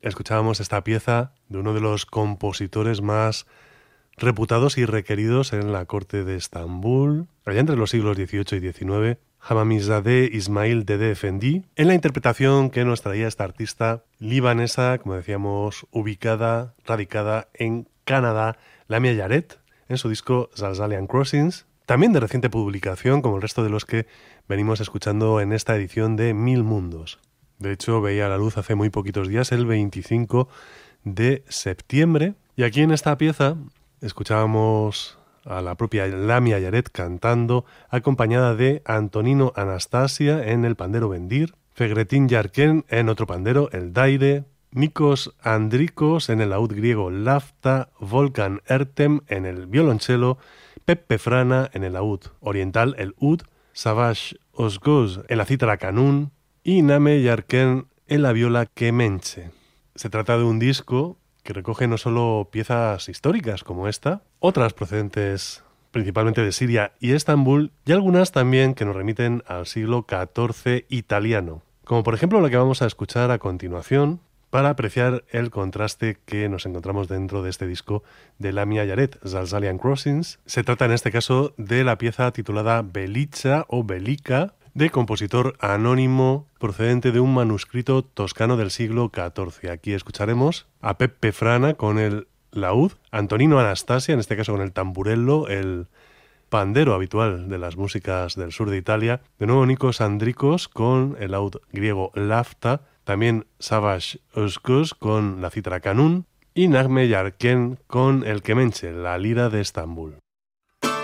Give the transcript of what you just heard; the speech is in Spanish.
escuchábamos esta pieza de uno de los compositores más reputados y requeridos en la corte de Estambul, allá entre los siglos XVIII y XIX, Hamamizadeh Ismail Dede Efendi, en la interpretación que nos traía esta artista libanesa, como decíamos, radicada en Canadá, Lamia Yared, en su disco Zalzalian Crossings, también de reciente publicación, como el resto de los que venimos escuchando en esta edición de Mil Mundos. De hecho, veía la luz hace muy poquitos días, el 25 de septiembre, y aquí en esta pieza escuchábamos a la propia Lamia Yared cantando, acompañada de Antonino Anastasia en el pandero bendir, Fegretin Yarken en otro pandero, el daire, Nikos Andrikos en el laúd griego lafta, Volkan Ertem en el violonchelo, Pepe Frana en el laúd oriental, el ud, Savage Osgoz en la cítara kanun y Name Yarken en la viola kemenche. Se trata de un disco que recoge no solo piezas históricas como esta, otras procedentes principalmente de Siria y Estambul, y algunas también que nos remiten al siglo XIV italiano, como por ejemplo la que vamos a escuchar a continuación, para apreciar el contraste que nos encontramos dentro de este disco de Lamia Yared, Zalzalian Crossings. Se trata en este caso de la pieza titulada Belica o Belica, de compositor anónimo procedente de un manuscrito toscano del siglo XIV. Aquí escucharemos a Pepe Frana con el laúd, Antonino Anastasia, en este caso con el tamburello, el pandero habitual de las músicas del sur de Italia, de nuevo Nikos Andrikos con el laúd griego lafta, también Savage Özgöz con la cítara kanun y Nagme Yarken con el kemenche, la lira de Estambul.